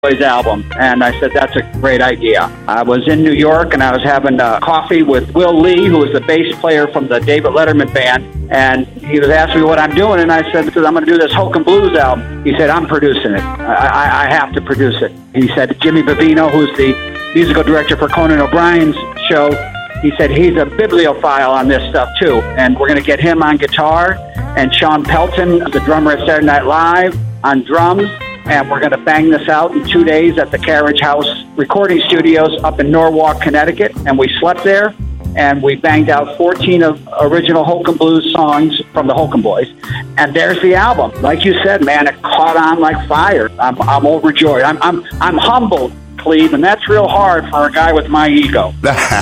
Boys album. And I said, that's a great idea. I was in New York and I was having coffee with Will Lee, who was the bass player from the David Letterman band. And he was asking me what I'm doing. And I said, I'm going to do this Hokum Blues album. He said, I'm producing it. I have to produce it. He said, Jimmy Vivino, who's the musical director for Conan O'Brien's show, he said he's a bibliophile on this stuff too. And we're going to get him on guitar and Sean Pelton, the drummer at Saturday Night Live, on drums. And we're going to bang this out in 2 days at the Carriage House Recording Studios up in Norwalk, Connecticut. And we slept there, and we banged out 14 of original Hokum Blues songs from the Hokum Boys. And there's the album. Like you said, man, it caught on like fire. I'm overjoyed. I'm humbled, Cleve, and that's real hard for a guy with my ego.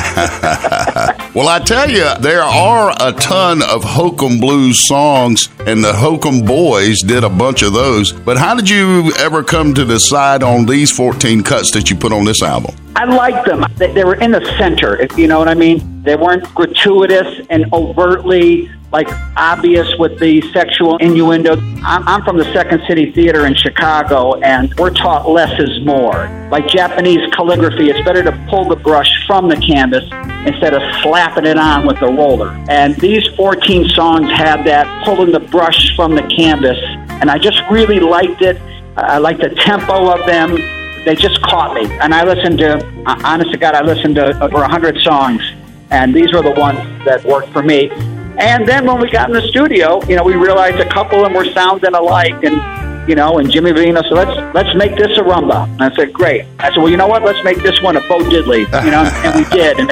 Well, I tell you, there are a ton of Hokum Blues songs, and the Hokum Boys did a bunch of those. But how did you ever come to decide on these 14 cuts that you put on this album? I liked them. They were in the center, if you know what I mean. They weren't gratuitous and overtly obvious with the sexual innuendo. I'm from the Second City Theater in Chicago, and we're taught less is more. Like Japanese calligraphy, it's better to pull the brush from the canvas instead of slapping it on with the roller. And these 14 songs had that pulling the brush from the canvas, and I just really liked it. I liked the tempo of them. They just caught me. And I listened to, honest to God, I listened to over 100 songs, and these were the ones that worked for me. And then when we got in the studio, we realized a couple of them were sounding alike, and Jimmy Vivino said, let's make this a rumba. And I said, great. I said, well, you know what? Let's make this one a Bo Diddley, and we did, and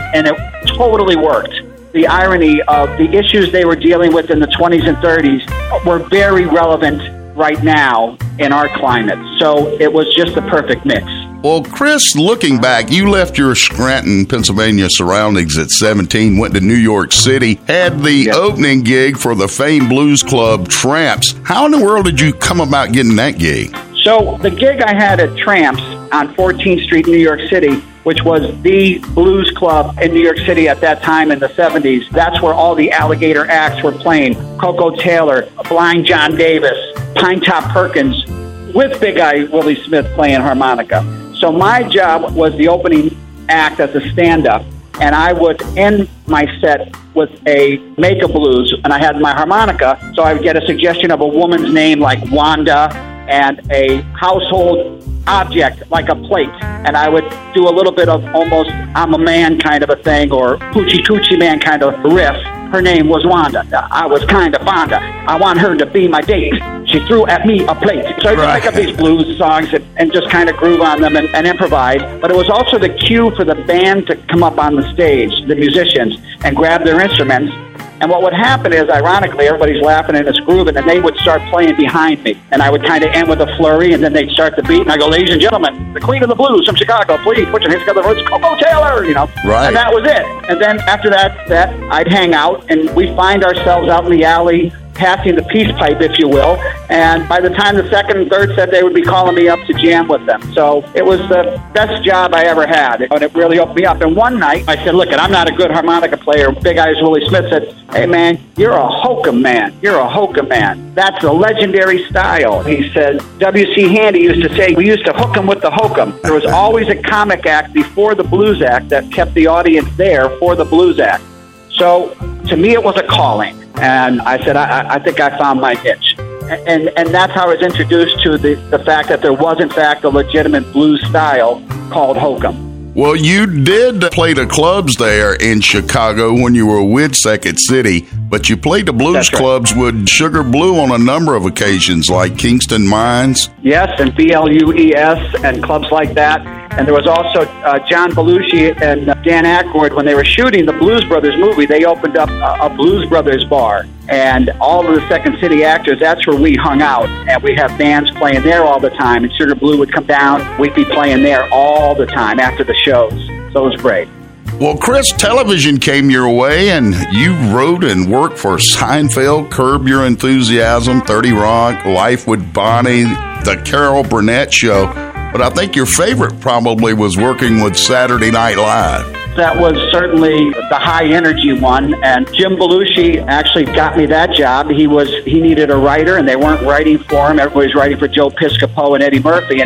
it totally worked. The irony of the issues they were dealing with in the 20s and 30s were very relevant right now in our climate. So it was just the perfect mix. Well, Chris, looking back, you left your Scranton, Pennsylvania surroundings at 17, went to New York City, had the opening gig for the famed blues club Tramps. How in the world did you come about getting that gig? So the gig I had at Tramps on 14th Street, New York City, which was the blues club in New York City at that time in the 70s. That's where all the alligator acts were playing. Coco Taylor, Blind John Davis, Pine Top Perkins, with Big Eye Willie Smith playing harmonica. So my job was the opening act as a stand-up, and I would end my set with a make-a blues, and I had my harmonica, so I would get a suggestion of a woman's name like Wanda and a household object like a plate, and I would do a little bit of almost I'm a man kind of a thing, or Hoochie Coochie Man kind of riff. Her name was Wanda. I was kind of Fonda. I want her to be my date. She threw at me a plate. So I would pick up these blues songs and just kind of groove on them and improvise. But it was also the cue for the band to come up on the stage, the musicians, and grab their instruments. And what would happen is, ironically, everybody's laughing and it's grooving, and they would start playing behind me. And I would kind of end with a flurry, and then they'd start the beat, and I go, ladies and gentlemen, the queen of the blues from Chicago, please put your hands together. It's Coco Taylor, Right. And that was it. And then after that, I'd hang out, and we'd find ourselves out in the alley, passing the peace pipe, if you will. And by the time the second and third set, they would be calling me up to jam with them. So it was the best job I ever had, and it really opened me up. And one night, I said, look, I'm not a good harmonica player. Big Eyes Willie Smith said, hey, man, you're a hokum man. You're a hokum man. That's a legendary style. He said, W.C. Handy used to say, we used to hook 'em with the hokum. There was always a comic act before the blues act that kept the audience there for the blues act. So to me, it was a calling. And I said, I think I found my niche. And that's how I was introduced to the fact that there was, in fact, a legitimate blues style called hokum. Well, you did play the clubs there in Chicago when you were with Second City, but you played the blues clubs with Sugar Blue on a number of occasions, like Kingston Mines. Yes, and BLUES and clubs like that. And there was also John Belushi and Dan Aykroyd, when they were shooting the Blues Brothers movie, they opened up a Blues Brothers bar. And all of the Second City actors, that's where we hung out. And we have bands playing there all the time. And Sugar Blue would come down. We'd be playing there all the time after the shows. So it was great. Well, Chris, television came your way, and you wrote and worked for Seinfeld, Curb Your Enthusiasm, 30 Rock, Life with Bonnie, The Carol Burnett Show. But I think your favorite probably was working with Saturday Night Live. That was certainly the high-energy one, and Jim Belushi actually got me that job. He needed a writer, and they weren't writing for him. Everybody was writing for Joe Piscopo and Eddie Murphy, and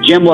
Jim